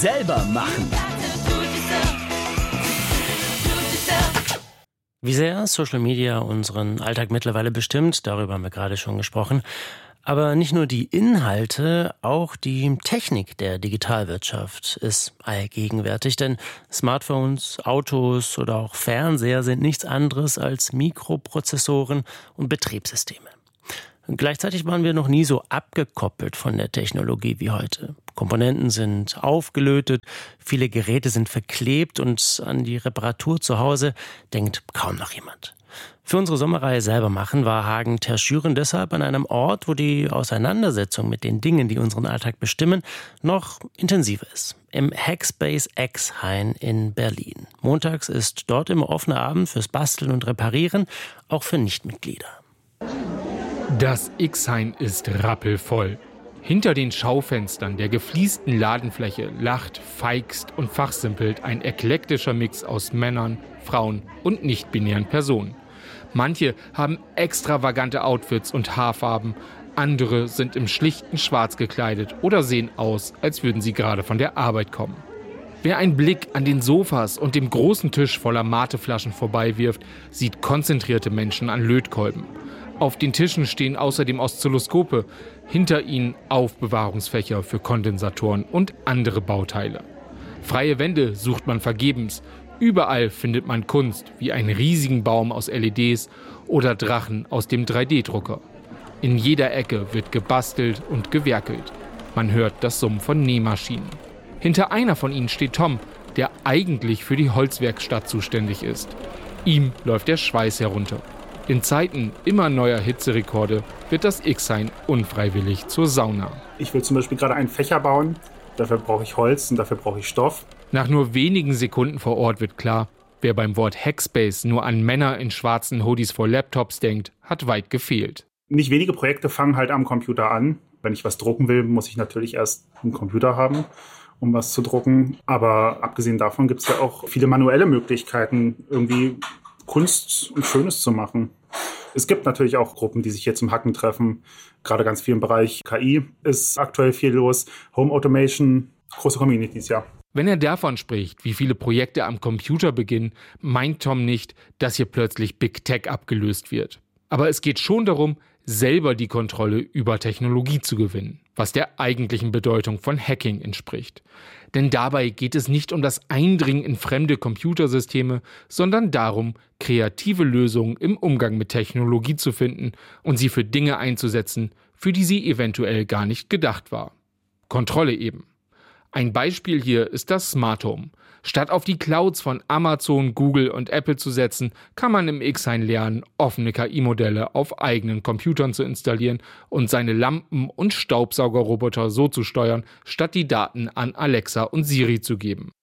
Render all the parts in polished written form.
Selber machen. Wie sehr Social Media unseren Alltag mittlerweile bestimmt, darüber haben wir gerade schon gesprochen. Aber nicht nur die Inhalte, auch die Technik der Digitalwirtschaft ist allgegenwärtig. Denn Smartphones, Autos oder auch Fernseher sind nichts anderes als Mikroprozessoren und Betriebssysteme. Gleichzeitig waren wir noch nie so abgekoppelt von der Technologie wie heute. Komponenten sind aufgelötet, viele Geräte sind verklebt und an die Reparatur zu Hause denkt kaum noch jemand. Für unsere Sommerreihe Selber machen war Hagen Terschüren deshalb an einem Ort, wo die Auseinandersetzung mit den Dingen, die unseren Alltag bestimmen, noch intensiver ist. Im Hackspace Exhain in Berlin. Montags ist dort immer offener Abend fürs Basteln und Reparieren, auch für Nichtmitglieder. Das Exhain ist rappelvoll. Hinter den Schaufenstern der gefliesten Ladenfläche lacht, feixt und fachsimpelt ein eklektischer Mix aus Männern, Frauen und nicht-binären Personen. Manche haben extravagante Outfits und Haarfarben, andere sind im schlichten Schwarz gekleidet oder sehen aus, als würden sie gerade von der Arbeit kommen. Wer einen Blick an den Sofas und dem großen Tisch voller Mateflaschen vorbeiwirft, sieht konzentrierte Menschen an Lötkolben. Auf den Tischen stehen außerdem Oszilloskope, hinter ihnen Aufbewahrungsfächer für Kondensatoren und andere Bauteile. Freie Wände sucht man vergebens. Überall findet man Kunst, wie einen riesigen Baum aus LEDs oder Drachen aus dem 3D-Drucker. In jeder Ecke wird gebastelt und gewerkelt. Man hört das Summen von Nähmaschinen. Hinter einer von ihnen steht Tom, der eigentlich für die Holzwerkstatt zuständig ist. Ihm läuft der Schweiß herunter. In Zeiten immer neuer Hitzerekorde wird das Exhain unfreiwillig zur Sauna. Ich will zum Beispiel gerade einen Fächer bauen. Dafür brauche ich Holz und dafür brauche ich Stoff. Nach nur wenigen Sekunden vor Ort wird klar, wer beim Wort Hackspace nur an Männer in schwarzen Hoodies vor Laptops denkt, hat weit gefehlt. Nicht wenige Projekte fangen halt am Computer an. Wenn ich was drucken will, muss ich natürlich erst einen Computer haben, um was zu drucken. Aber abgesehen davon gibt es ja auch viele manuelle Möglichkeiten, irgendwie Kunst und Schönes zu machen. Es gibt natürlich auch Gruppen, die sich hier zum Hacken treffen. Gerade ganz viel im Bereich KI ist aktuell viel los. Home Automation, große Communities, ja. Wenn er davon spricht, wie viele Projekte am Computer beginnen, meint Tom nicht, dass hier plötzlich Big Tech abgelöst wird. Aber es geht schon darum, selber die Kontrolle über Technologie zu gewinnen, was der eigentlichen Bedeutung von Hacking entspricht. Denn dabei geht es nicht um das Eindringen in fremde Computersysteme, sondern darum, kreative Lösungen im Umgang mit Technologie zu finden und sie für Dinge einzusetzen, für die sie eventuell gar nicht gedacht war. Kontrolle eben. Ein Beispiel hier ist das Smart Home. Statt auf die Clouds von Amazon, Google und Apple zu setzen, kann man im Exhain lernen, offene KI-Modelle auf eigenen Computern zu installieren und seine Lampen- und Staubsaugerroboter so zu steuern, statt die Daten an Alexa und Siri zu geben.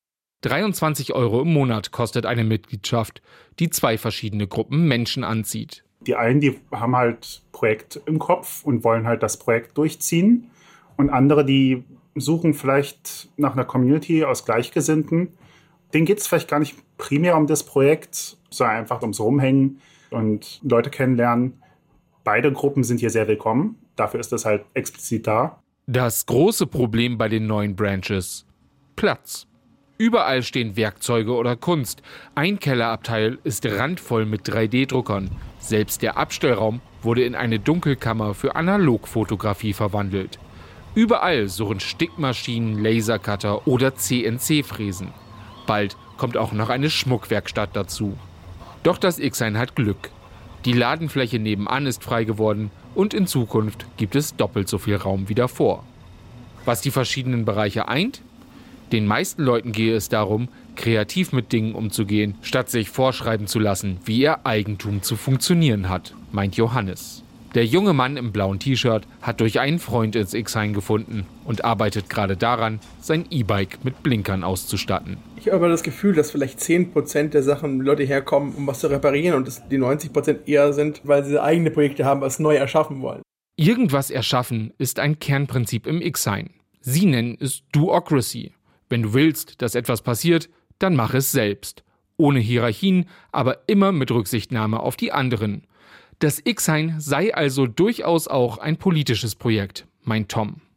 23 € im Monat kostet eine Mitgliedschaft, die 2 verschiedene Gruppen Menschen anzieht. Die einen, die haben halt Projekt im Kopf und wollen halt das Projekt durchziehen. Und andere, die suchen vielleicht nach einer Community aus Gleichgesinnten. Denen geht es vielleicht gar nicht primär um das Projekt, sondern einfach ums Rumhängen und Leute kennenlernen. Beide Gruppen sind hier sehr willkommen. Dafür ist das halt explizit da. Das große Problem bei den neuen Branches: Platz. Überall stehen Werkzeuge oder Kunst. Ein Kellerabteil ist randvoll mit 3D-Druckern. Selbst der Abstellraum wurde in eine Dunkelkammer für Analogfotografie verwandelt. Überall surren Stickmaschinen, Lasercutter oder CNC-Fräsen. Bald kommt auch noch eine Schmuckwerkstatt dazu. Doch das Exhain hat Glück. Die Ladenfläche nebenan ist frei geworden und in Zukunft gibt es doppelt so viel Raum wie davor. Was die verschiedenen Bereiche eint? Den meisten Leuten gehe es darum, kreativ mit Dingen umzugehen, statt sich vorschreiben zu lassen, wie ihr Eigentum zu funktionieren hat, meint Johannes. Der junge Mann im blauen T-Shirt hat durch einen Freund ins Exhain gefunden und arbeitet gerade daran, sein E-Bike mit Blinkern auszustatten. Ich habe aber das Gefühl, dass vielleicht 10% der Sachen Leute herkommen, um was zu reparieren und dass die 90% eher sind, weil sie eigene Projekte haben, was neu erschaffen wollen. Irgendwas erschaffen ist ein Kernprinzip im Exhain. Sie nennen es Doocracy. Wenn du willst, dass etwas passiert, dann mach es selbst. Ohne Hierarchien, aber immer mit Rücksichtnahme auf die anderen. Das Exhain sei also durchaus auch ein politisches Projekt, meint Tom.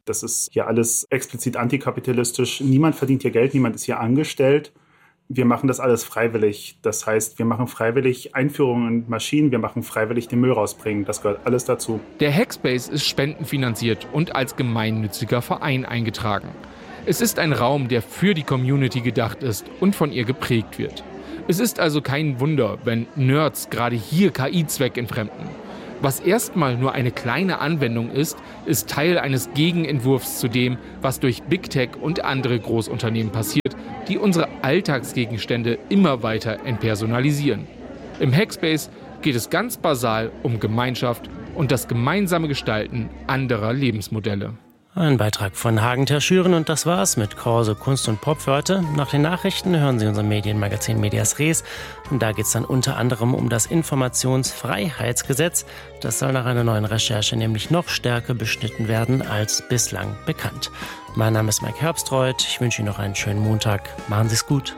Das ist hier alles explizit antikapitalistisch. Niemand verdient hier Geld, niemand ist hier angestellt. Wir machen das alles freiwillig. Das heißt, wir machen freiwillig Einführungen in Maschinen, wir machen freiwillig den Müll rausbringen. Das gehört alles dazu. Der Hackspace ist spendenfinanziert und als gemeinnütziger Verein eingetragen. Es ist ein Raum, der für die Community gedacht ist und von ihr geprägt wird. Es ist also kein Wunder, wenn Nerds gerade hier KI zweckentfremden. Was erstmal nur eine kleine Anwendung ist, ist Teil eines Gegenentwurfs zu dem, was durch Big Tech und andere Großunternehmen passiert, die unsere Alltagsgegenstände immer weiter entpersonalisieren. Im Hackspace geht es ganz basal um Gemeinschaft und das gemeinsame Gestalten anderer Lebensmodelle. Ein Beitrag von Hagen Terschüren und das war's mit Corso Kunst und Pop für heute. Nach den Nachrichten hören Sie unser Medienmagazin Medias Res und da geht's dann unter anderem um das Informationsfreiheitsgesetz. Das soll nach einer neuen Recherche nämlich noch stärker beschnitten werden als bislang bekannt. Mein Name ist Mike Herbstreuth. Ich wünsche Ihnen noch einen schönen Montag. Machen Sie es gut.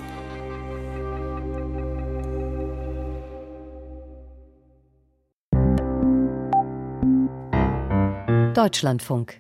Deutschlandfunk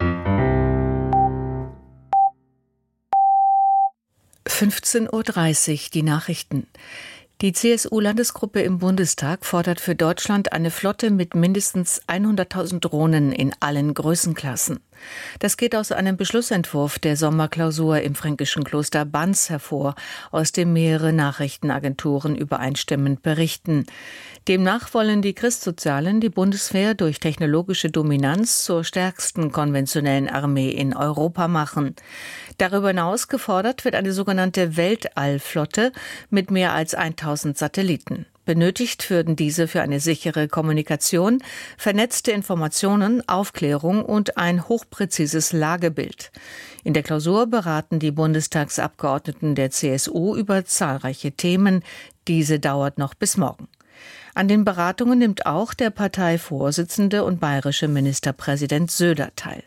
15:30 Uhr, die Nachrichten. Die CSU-Landesgruppe im Bundestag fordert für Deutschland eine Flotte mit mindestens 100.000 Drohnen in allen Größenklassen. Das geht aus einem Beschlussentwurf der Sommerklausur im fränkischen Kloster Banz hervor, aus dem mehrere Nachrichtenagenturen übereinstimmend berichten. Demnach wollen die Christsozialen die Bundeswehr durch technologische Dominanz zur stärksten konventionellen Armee in Europa machen. Darüber hinaus gefordert wird eine sogenannte Weltallflotte mit mehr als 1000 Satelliten. Benötigt würden diese für eine sichere Kommunikation, vernetzte Informationen, Aufklärung und ein hochpräzises Lagebild. In der Klausur beraten die Bundestagsabgeordneten der CSU über zahlreiche Themen. Diese dauert noch bis morgen. An den Beratungen nimmt auch der Parteivorsitzende und bayerische Ministerpräsident Söder teil.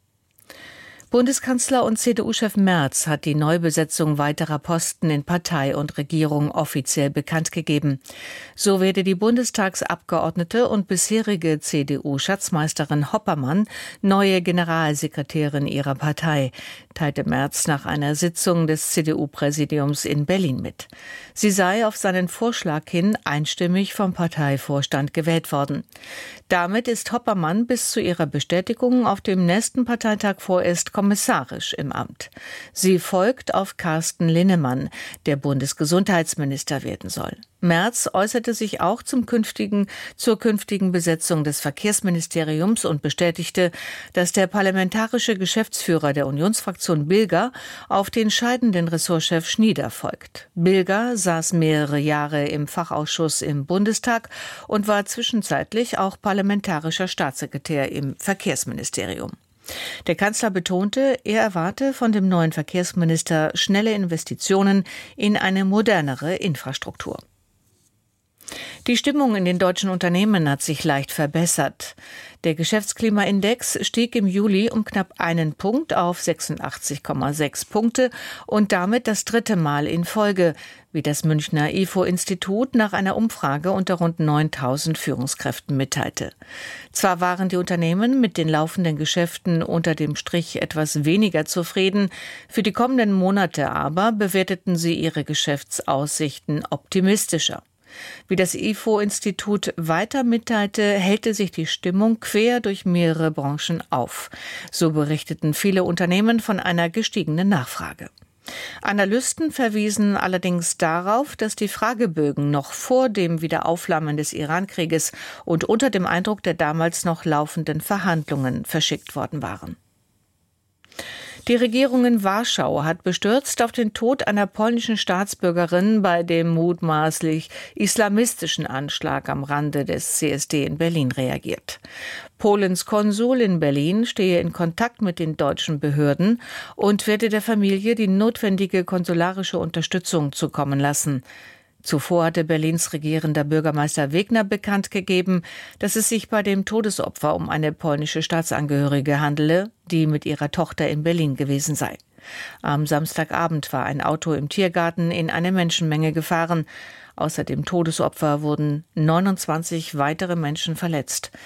Bundeskanzler und CDU-Chef Merz hat die Neubesetzung weiterer Posten in Partei und Regierung offiziell bekannt gegeben. So werde die Bundestagsabgeordnete und bisherige CDU-Schatzmeisterin Hoppermann neue Generalsekretärin ihrer Partei, teilte Merz nach einer Sitzung des CDU-Präsidiums in Berlin mit. Sie sei auf seinen Vorschlag hin einstimmig vom Parteivorstand gewählt worden. Damit ist Hoppermann bis zu ihrer Bestätigung auf dem nächsten Parteitag vorerst kommissarisch im Amt. Sie folgt auf Carsten Linnemann, der Bundesgesundheitsminister werden soll. Merz äußerte sich auch zur künftigen Besetzung des Verkehrsministeriums und bestätigte, dass der parlamentarische Geschäftsführer der Unionsfraktion Bilger auf den scheidenden Ressortchef Schnieder folgt. Bilger saß mehrere Jahre im Fachausschuss im Bundestag und war zwischenzeitlich auch parlamentarischer Staatssekretär im Verkehrsministerium. Der Kanzler betonte, er erwarte von dem neuen Verkehrsminister schnelle Investitionen in eine modernere Infrastruktur. Die Stimmung in den deutschen Unternehmen hat sich leicht verbessert. Der Geschäftsklimaindex stieg im Juli um knapp 1 Punkt auf 86,6 Punkte und damit das 3. Mal in Folge, wie das Münchner IFO-Institut nach einer Umfrage unter rund 9.000 Führungskräften mitteilte. Zwar waren die Unternehmen mit den laufenden Geschäften unter dem Strich etwas weniger zufrieden, für die kommenden Monate aber bewerteten sie ihre Geschäftsaussichten optimistischer. Wie das IFO-Institut weiter mitteilte, hellte sich die Stimmung quer durch mehrere Branchen auf. So berichteten viele Unternehmen von einer gestiegenen Nachfrage. Analysten verwiesen allerdings darauf, dass die Fragebögen noch vor dem Wiederaufflammen des Iran-Krieges und unter dem Eindruck der damals noch laufenden Verhandlungen verschickt worden waren. Die Regierung in Warschau hat bestürzt auf den Tod einer polnischen Staatsbürgerin bei dem mutmaßlich islamistischen Anschlag am Rande des CSD in Berlin reagiert. Polens Konsul in Berlin stehe in Kontakt mit den deutschen Behörden und werde der Familie die notwendige konsularische Unterstützung zukommen lassen. Zuvor hatte Berlins regierender Bürgermeister Wegner bekannt gegeben, dass es sich bei dem Todesopfer um eine polnische Staatsangehörige handele, die mit ihrer Tochter in Berlin gewesen sei. Am Samstagabend war ein Auto im Tiergarten in eine Menschenmenge gefahren. Außer dem Todesopfer wurden 29 weitere Menschen verletzt.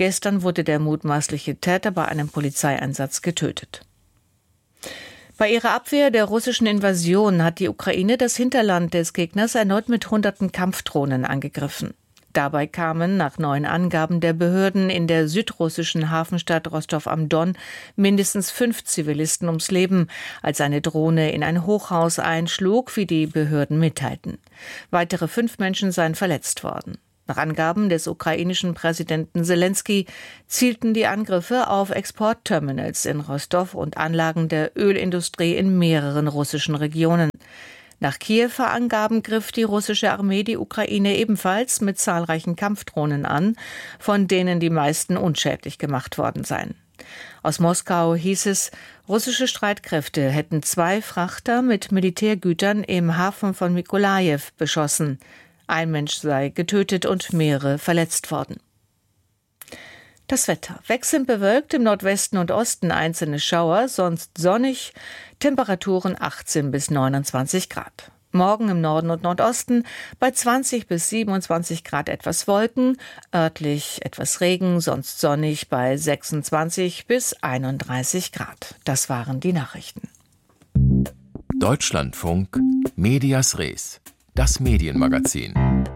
Gestern wurde der mutmaßliche Täter bei einem Polizeieinsatz getötet. Bei ihrer Abwehr der russischen Invasion hat die Ukraine das Hinterland des Gegners erneut mit Hunderten Kampfdrohnen angegriffen. Dabei kamen nach neuen Angaben der Behörden in der südrussischen Hafenstadt Rostov-am-Don mindestens 5 Zivilisten ums Leben, als eine Drohne in ein Hochhaus einschlug, wie die Behörden mitteilten. Weitere 5 Menschen seien verletzt worden. Nach Angaben des ukrainischen Präsidenten Selenskyj zielten die Angriffe auf Exportterminals in Rostow und Anlagen der Ölindustrie in mehreren russischen Regionen. Nach Kiewer Angaben griff die russische Armee die Ukraine ebenfalls mit zahlreichen Kampfdrohnen an, von denen die meisten unschädlich gemacht worden seien. Aus Moskau hieß es, russische Streitkräfte hätten 2 Frachter mit Militärgütern im Hafen von Mykolajiw beschossen. Ein Mensch sei getötet und mehrere verletzt worden. Das Wetter. Wechselnd bewölkt, im Nordwesten und Osten einzelne Schauer, sonst sonnig, Temperaturen 18 bis 29 Grad. Morgen im Norden und Nordosten bei 20 bis 27 Grad etwas Wolken, örtlich etwas Regen, sonst sonnig bei 26 bis 31 Grad. Das waren die Nachrichten. Deutschlandfunk, Medias Res. Das Medienmagazin.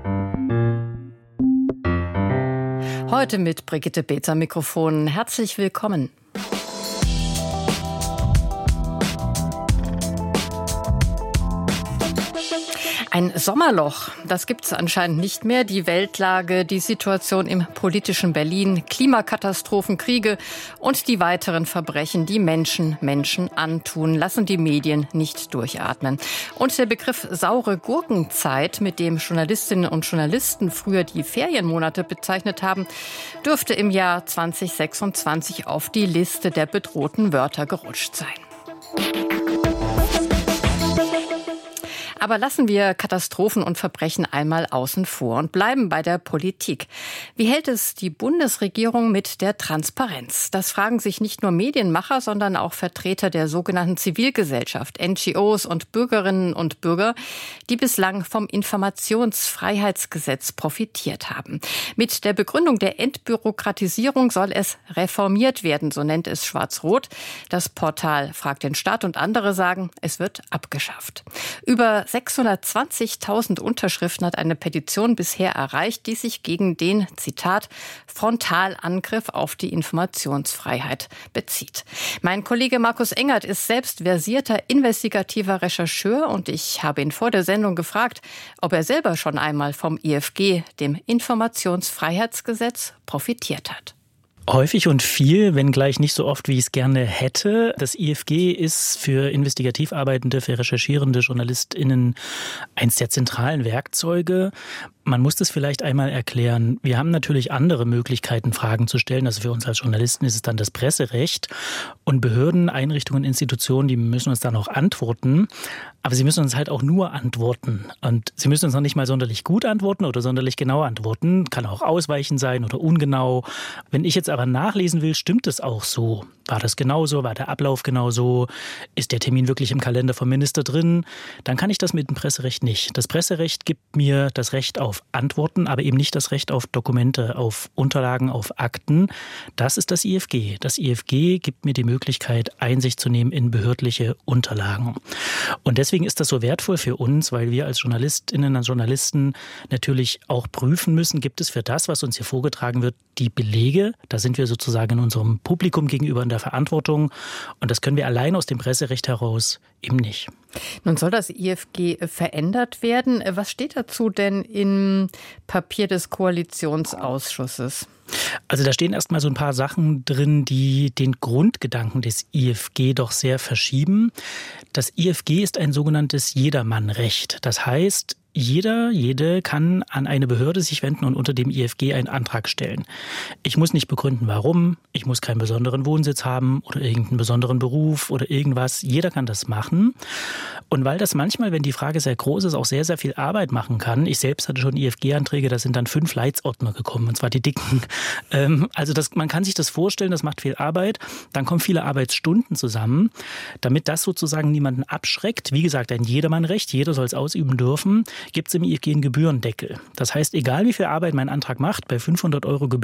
Heute mit Brigitte Beetz am Mikrofon. Herzlich willkommen. Ein Sommerloch, das gibt es anscheinend nicht mehr. Die Weltlage, die Situation im politischen Berlin, Klimakatastrophen, Kriege und die weiteren Verbrechen, die Menschen antun, lassen die Medien nicht durchatmen. Und der Begriff saure Gurkenzeit, mit dem Journalistinnen und Journalisten früher die Ferienmonate bezeichnet haben, dürfte im Jahr 2026 auf die Liste der bedrohten Wörter gerutscht sein. Aber lassen wir Katastrophen und Verbrechen einmal außen vor und bleiben bei der Politik. Wie hält es die Bundesregierung mit der Transparenz? Das fragen sich nicht nur Medienmacher, sondern auch Vertreter der sogenannten Zivilgesellschaft, NGOs und Bürgerinnen und Bürger, die bislang vom Informationsfreiheitsgesetz profitiert haben. Mit der Begründung der Entbürokratisierung soll es reformiert werden, so nennt es Schwarz-Rot. Das Portal Frag den Staat und andere sagen, es wird abgeschafft. Über 620.000 Unterschriften hat eine Petition bisher erreicht, die sich gegen den, Zitat, Frontalangriff auf die Informationsfreiheit bezieht. Mein Kollege Markus Engert ist selbst versierter investigativer Rechercheur und ich habe ihn vor der Sendung gefragt, ob er selber schon einmal vom IFG, dem Informationsfreiheitsgesetz, profitiert hat. Häufig und viel, wenngleich nicht so oft, wie ich es gerne hätte. Das IFG ist für investigativ arbeitende, für recherchierende JournalistInnen eins der zentralen Werkzeuge. Man muss das vielleicht einmal erklären. Wir haben natürlich andere Möglichkeiten, Fragen zu stellen. Also für uns als Journalisten ist es dann das Presserecht. Und Behörden, Einrichtungen, Institutionen, die müssen uns dann auch antworten. Aber sie müssen uns halt auch nur antworten. Und sie müssen uns noch nicht mal sonderlich gut antworten oder sonderlich genau antworten. Kann auch ausweichend sein oder ungenau. Wenn ich jetzt aber nachlesen will, stimmt es auch so? War das genauso? War der Ablauf genauso? Ist der Termin wirklich im Kalender vom Minister drin? Dann kann ich das mit dem Presserecht nicht. Das Presserecht gibt mir das Recht auf Antworten, aber eben nicht das Recht auf Dokumente, auf Unterlagen, auf Akten. Das ist das IFG. Das IFG gibt mir die Möglichkeit, Einsicht zu nehmen in behördliche Unterlagen. Und deswegen ist das so wertvoll für uns, weil wir als Journalistinnen und Journalisten natürlich auch prüfen müssen, gibt es für das, was uns hier vorgetragen wird, die Belege. Da sind wir sozusagen in unserem Publikum gegenüber in der Verantwortung. Und das können wir allein aus dem Presserecht heraus eben nicht. Nun soll das IFG verändert werden. Was steht dazu denn im Papier des Koalitionsausschusses? Also da stehen erstmal so ein paar Sachen drin, die den Grundgedanken des IFG doch sehr verschieben. Das IFG ist ein sogenanntes Jedermannrecht. Das heißt, jede kann an eine Behörde sich wenden und unter dem IFG einen Antrag stellen. Ich muss nicht begründen, warum. Ich muss keinen besonderen Wohnsitz haben oder irgendeinen besonderen Beruf oder irgendwas. Jeder kann das machen. Und weil das manchmal, wenn die Frage sehr groß ist, auch sehr, sehr viel Arbeit machen kann. Ich selbst hatte schon IFG-Anträge, da sind dann 5 Leitsordner gekommen, und zwar die dicken. Also man kann sich das vorstellen, das macht viel Arbeit. Dann kommen viele Arbeitsstunden zusammen, damit das sozusagen niemanden abschreckt. Wie gesagt, ein Jedermannrecht, jeder soll es ausüben dürfen. Gibt es im IFG einen Gebührendeckel. Das heißt, egal wie viel Arbeit mein Antrag macht, bei 500 € Gebühren,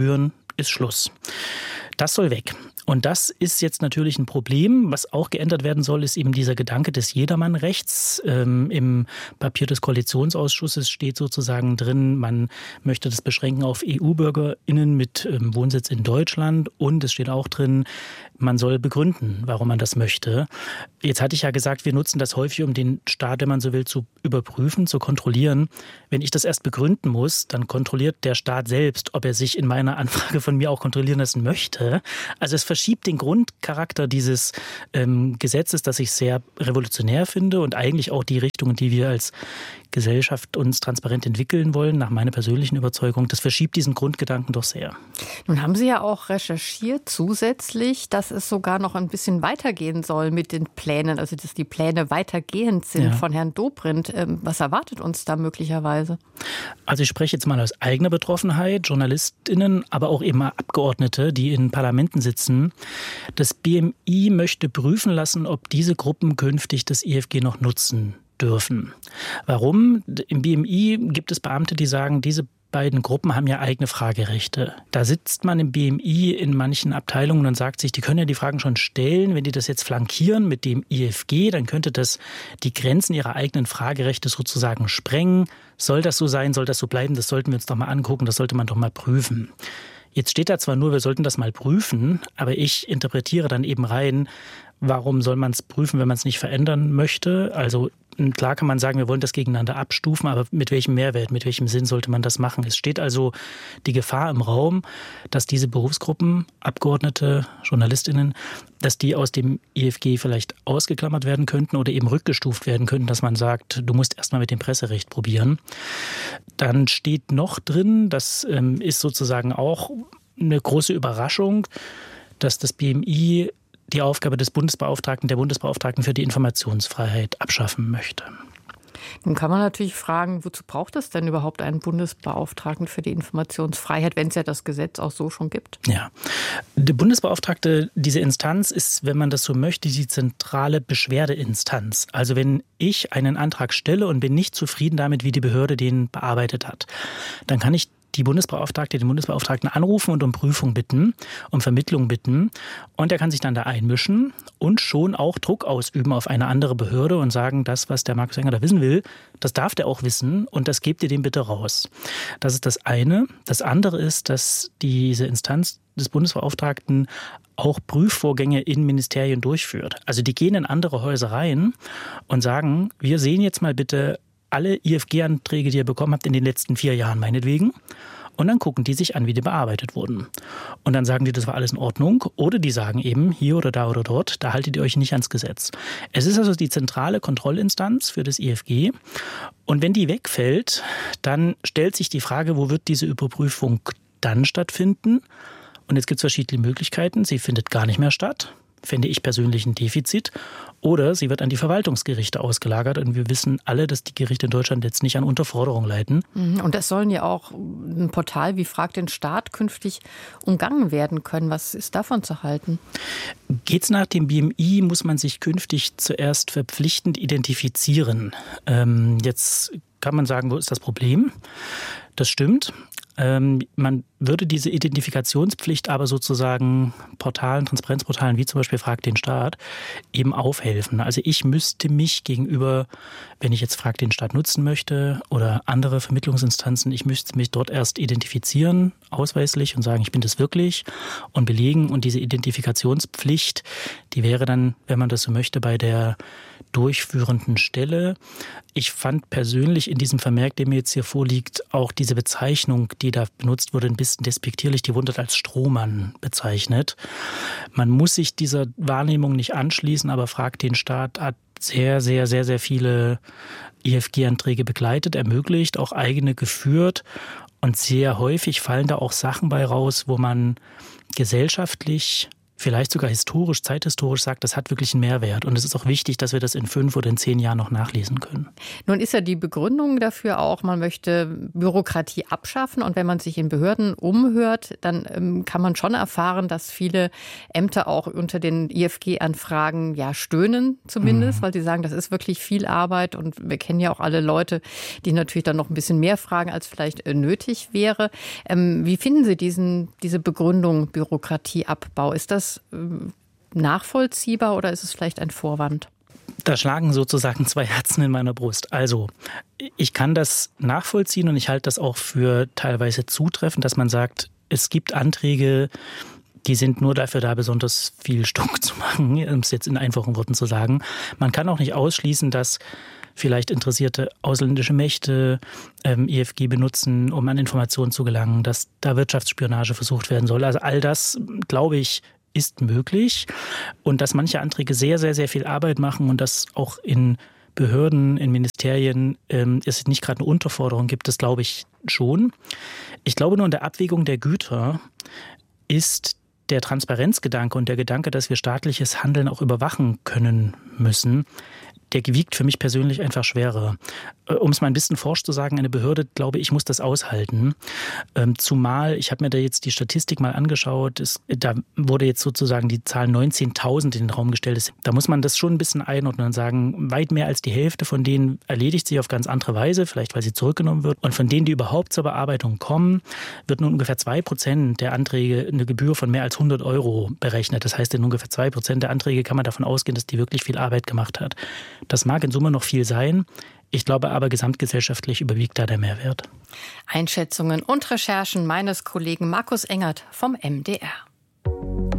ist Schluss. Das soll weg. Und das ist jetzt natürlich ein Problem. Was auch geändert werden soll, ist eben dieser Gedanke des Jedermannrechts. Im Papier des Koalitionsausschusses steht sozusagen drin, man möchte das beschränken auf EU-BürgerInnen mit Wohnsitz in Deutschland. Und es steht auch drin, man soll begründen, warum man das möchte. Jetzt hatte ich ja gesagt, wir nutzen das häufig, um den Staat, wenn man so will, zu überprüfen, zu kontrollieren. Wenn ich das erst begründen muss, dann kontrolliert der Staat selbst, ob er sich in meiner Anfrage von mir auch kontrollieren lassen möchte. Also es verschiebt den Grundcharakter dieses Gesetzes, das ich sehr revolutionär finde und eigentlich auch die Richtung, in die wir als Gesellschaft uns transparent entwickeln wollen, nach meiner persönlichen Überzeugung. Das verschiebt diesen Grundgedanken doch sehr. Nun haben Sie ja auch recherchiert zusätzlich, dass es sogar noch ein bisschen weitergehen soll mit den Plänen, also dass die Pläne weitergehend sind von Herrn Dobrindt. Was erwartet uns da möglicherweise? Also ich spreche jetzt mal aus eigener Betroffenheit, JournalistInnen, aber auch eben Abgeordnete, die in Parlamenten sitzen. Das BMI möchte prüfen lassen, ob diese Gruppen künftig das IFG noch nutzen dürfen. Warum? Im BMI gibt es Beamte, die sagen, diese beiden Gruppen haben ja eigene Fragerechte. Da sitzt man im BMI in manchen Abteilungen und sagt sich, die können ja die Fragen schon stellen. Wenn die das jetzt flankieren mit dem IFG, dann könnte das die Grenzen ihrer eigenen Fragerechte sozusagen sprengen. Soll das so sein? Soll das so bleiben? Das sollten wir uns doch mal angucken. Das sollte man doch mal prüfen. Jetzt steht da zwar nur, wir sollten das mal prüfen, aber ich interpretiere dann eben rein, warum soll man es prüfen, wenn man es nicht verändern möchte? Also klar kann man sagen, wir wollen das gegeneinander abstufen, aber mit welchem Mehrwert, mit welchem Sinn sollte man das machen? Es steht also die Gefahr im Raum, dass diese Berufsgruppen, Abgeordnete, JournalistInnen, dass die aus dem IFG vielleicht ausgeklammert werden könnten oder eben rückgestuft werden könnten, dass man sagt, du musst erstmal mit dem Presserecht probieren. Dann steht noch drin, das ist sozusagen auch eine große Überraschung, dass das BMI die Aufgabe des Bundesbeauftragten, der Bundesbeauftragten für die Informationsfreiheit abschaffen möchte. Nun kann man natürlich fragen, wozu braucht es denn überhaupt einen Bundesbeauftragten für die Informationsfreiheit, wenn es ja das Gesetz auch so schon gibt? Ja, der Bundesbeauftragte, diese Instanz ist, wenn man das so möchte, die zentrale Beschwerdeinstanz. Also wenn ich einen Antrag stelle und bin nicht zufrieden damit, wie die Behörde den bearbeitet hat, dann kann ich die Bundesbeauftragte, den Bundesbeauftragten anrufen und um Prüfung bitten, um Vermittlung bitten. Und er kann sich dann da einmischen und schon auch Druck ausüben auf eine andere Behörde und sagen, das, was der Markus Enger da wissen will, das darf der auch wissen und das gebt ihr dem bitte raus. Das ist das eine. Das andere ist, dass diese Instanz des Bundesbeauftragten auch Prüfvorgänge in Ministerien durchführt. Also die gehen in andere Häuser rein und sagen, wir sehen jetzt mal bitte alle IFG-Anträge, die ihr bekommen habt in den letzten 4 Jahren meinetwegen. Und dann gucken die sich an, wie die bearbeitet wurden. Und dann sagen die, das war alles in Ordnung. Oder die sagen eben, hier oder da oder dort, da haltet ihr euch nicht ans Gesetz. Es ist also die zentrale Kontrollinstanz für das IFG. Und wenn die wegfällt, dann stellt sich die Frage, wo wird diese Überprüfung dann stattfinden? Und jetzt gibt es verschiedene Möglichkeiten. Sie findet gar nicht mehr statt. Fände ich persönlich ein Defizit. Oder sie wird an die Verwaltungsgerichte ausgelagert. Und wir wissen alle, dass die Gerichte in Deutschland jetzt nicht an Unterforderung leiden. Und es sollen ja auch ein Portal wie Frag den Staat künftig umgangen werden können. Was ist davon zu halten? Geht's nach dem BMI, muss man sich künftig zuerst verpflichtend identifizieren. Jetzt kann man sagen, wo ist das Problem? Das stimmt. Man würde diese Identifikationspflicht aber sozusagen Portalen, Transparenzportalen wie zum Beispiel Frag den Staat eben aufhelfen. Also ich müsste mich gegenüber, wenn ich jetzt Frag den Staat nutzen möchte oder andere Vermittlungsinstanzen, ich müsste mich dort erst identifizieren, ausweislich und sagen, ich bin das wirklich und belegen. Und diese Identifikationspflicht, die wäre dann, wenn man das so möchte, bei der durchführenden Stelle. Ich fand persönlich in diesem Vermerk, der mir jetzt hier vorliegt, auch diese Bezeichnung, die da benutzt wurde, ein bisschen despektierlich. Die wurde als Strohmann bezeichnet. Man muss sich dieser Wahrnehmung nicht anschließen, aber Frag den Staat hat sehr, sehr, sehr, sehr viele IFG-Anträge begleitet, ermöglicht, auch eigene geführt. Und sehr häufig fallen da auch Sachen bei raus, wo man gesellschaftlich vielleicht sogar zeithistorisch sagt, das hat wirklich einen Mehrwert. Und es ist auch wichtig, dass wir das in 5 oder in 10 Jahren noch nachlesen können. Nun ist ja die Begründung dafür auch, man möchte Bürokratie abschaffen. Und wenn man sich in Behörden umhört, dann kann man schon erfahren, dass viele Ämter auch unter den IFG-Anfragen stöhnen zumindest, weil sie sagen, das ist wirklich viel Arbeit. Und wir kennen ja auch alle Leute, die natürlich dann noch ein bisschen mehr fragen, als vielleicht nötig wäre. Wie finden Sie diese Begründung Bürokratieabbau? Ist das nachvollziehbar oder ist es vielleicht ein Vorwand? Da schlagen sozusagen 2 Herzen in meiner Brust. Also, ich kann das nachvollziehen und ich halte das auch für teilweise zutreffend, dass man sagt, es gibt Anträge, die sind nur dafür da, besonders viel Stunk zu machen, um es jetzt in einfachen Worten zu sagen. Man kann auch nicht ausschließen, dass vielleicht interessierte ausländische Mächte IFG benutzen, um an Informationen zu gelangen, dass da Wirtschaftsspionage versucht werden soll. Also all das, glaube ich, ist möglich. Und dass manche Anträge sehr, sehr, sehr viel Arbeit machen und dass auch in Behörden, in Ministerien es nicht gerade eine Unterforderung gibt, das glaube ich schon. Ich glaube nur, in der Abwägung der Güter ist der Transparenzgedanke und der Gedanke, dass wir staatliches Handeln auch überwachen können müssen, der wiegt für mich persönlich einfach schwerer. Um es mal ein bisschen forsch zu sagen, eine Behörde, glaube ich, muss das aushalten. Zumal, ich habe mir da jetzt die Statistik mal angeschaut, da wurde jetzt sozusagen die Zahl 19.000 in den Raum gestellt. Da muss man das schon ein bisschen einordnen und sagen, weit mehr als die Hälfte von denen erledigt sich auf ganz andere Weise, vielleicht weil sie zurückgenommen wird. Und von denen, die überhaupt zur Bearbeitung kommen, wird nun ungefähr 2% der Anträge eine Gebühr von mehr als 100 € berechnet. Das heißt, in ungefähr 2% der Anträge kann man davon ausgehen, dass die wirklich viel Arbeit gemacht hat. Das mag in Summe noch viel sein. Ich glaube aber, gesamtgesellschaftlich überwiegt da der Mehrwert. Einschätzungen und Recherchen meines Kollegen Markus Engert vom MDR.